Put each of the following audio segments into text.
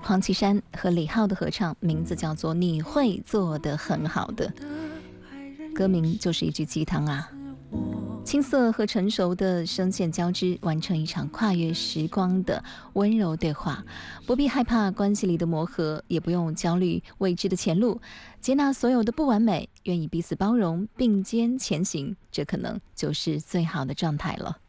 黄绮珊和李浩的合唱，名字叫做《你会做得很好的》，歌名就是一句鸡汤啊。青涩和成熟的声线交织，完成一场跨越时光的温柔对话。不必害怕关系里的磨合，也不用焦虑未知的前路，接纳所有的不完美，愿意彼此包容，并肩前行，这可能就是最好的状态了。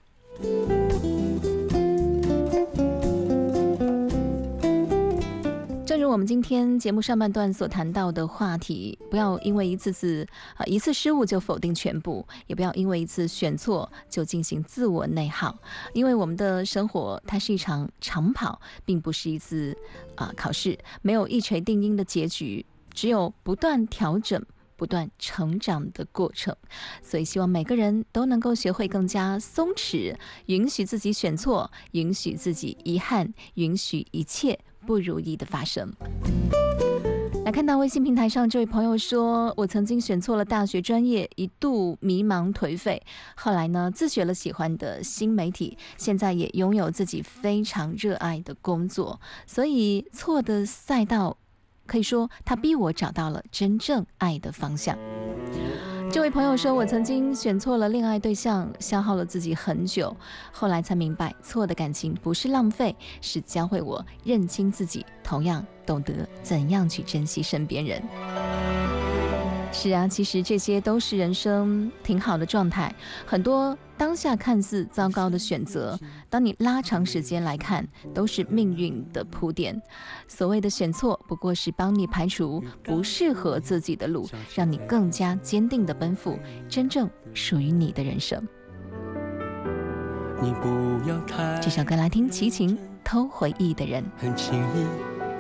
正如我们今天节目上半段所谈到的话题，不要因为一次失误就否定全部，也不要因为一次选错就进行自我内耗。因为我们的生活它是一场长跑，并不是一次考试，没有一锤定音的结局，只有不断调整不断成长的过程。所以希望每个人都能够学会更加松弛，允许自己选错，允许自己遗憾，允许一切不如意的发生。来看到微信平台上这位朋友说，我曾经选错了大学专业，一度迷茫颓废，后来呢自学了喜欢的新媒体，现在也拥有自己非常热爱的工作。所以错的赛道可以说他逼我找到了真正爱的方向。这位朋友说，我曾经选错了恋爱对象，消耗了自己很久，后来才明白，错的感情不是浪费，是教会我认清自己，同样懂得怎样去珍惜身边人。是啊，其实这些都是人生挺好的状态。很多当下看似糟糕的选择，当你拉长时间来看，都是命运的铺垫。所谓的选错，不过是帮你排除不适合自己的路，让你更加坚定地奔赴真正属于你的人生。 你不要太这首歌来听齐秦，偷回忆的人。 很轻易